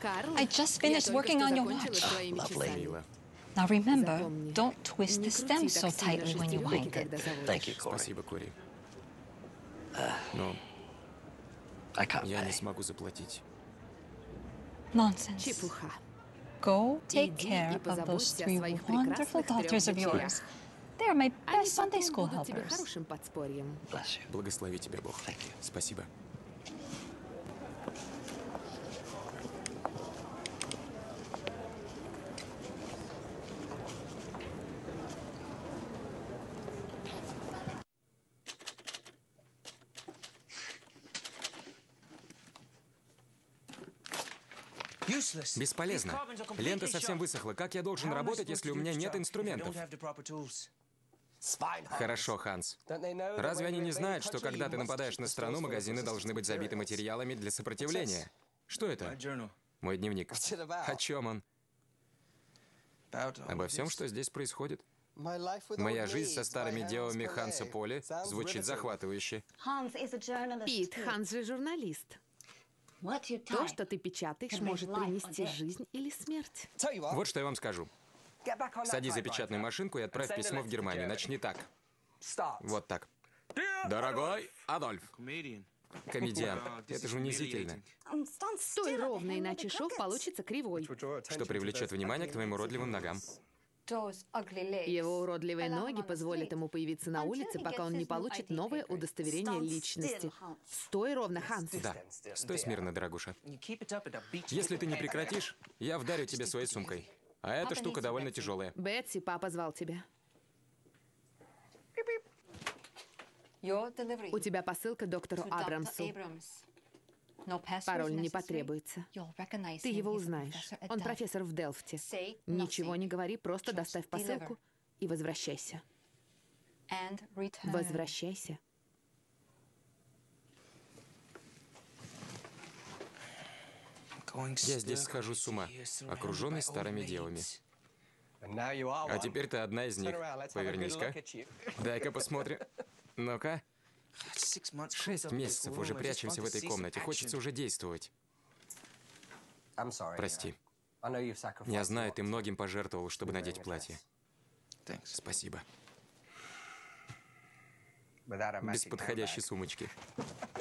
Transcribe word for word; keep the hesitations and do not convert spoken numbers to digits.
Карл, I just я finished только working что on your закончила watch. твоими часами. Мило. Now remember, Запомни, don't twist не the stem крути so так сильно tightly when you шестеренки, wind когда it. Thank заводишь. you, Corey. Спасибо, Кори. Но I can't я не pay. смогу заплатить. Nonsense. Чепуха. Go take Иди care и of those позаботься о three своих wonderful прекрасных daughters of трех дочерях. yours. They are my Они best Sunday потом school будут тебе helpers. хорошим подспорьем. Bless you. Благослови тебя, Бог. Thank you. Спасибо. Бесполезно. Лента совсем высохла. Как я должен работать, если у меня нет инструментов? Хорошо, Ханс. Разве они не знают, что когда ты нападаешь на страну, магазины должны быть забиты материалами для сопротивления? Что это? Мой дневник. О чем он? Обо всем, что здесь происходит. Моя жизнь со старыми девами Ханса Поли звучит захватывающе. Пит, Ханс же журналист. То, что ты печатаешь, может принести жизнь или смерть. Вот что я вам скажу. Садись за печатную машинку и отправь письмо в Германию. Начни так. Вот так. Дорогой Адольф. Комедиант. Это же унизительно. Стой ровно, иначе шов получится кривой. Что привлечет внимание к твоим уродливым ногам. Его уродливые ноги позволят ему появиться на улице, пока он не получит новое удостоверение личности. Стой ровно, Ханс. Да. Стой смирно, дорогуша. Если ты не прекратишь, я вдарю тебе своей сумкой. А эта штука довольно тяжелая. Бетси, папа звал тебя. У тебя посылка доктору Абрамсу. Пароль не потребуется. Ты его узнаешь. Он профессор в Делфте. Ничего не говори, просто доставь посылку и возвращайся. Возвращайся. Я здесь схожу с ума, окруженный старыми девами. А теперь ты одна из них. Повернись-ка. Дай-ка посмотрим. Ну-ка. Шесть месяцев уже прячемся в этой комнате. Хочется уже действовать. Прости. Я знаю, ты многим пожертвовал, чтобы надеть платье. Спасибо. Без подходящей сумочки.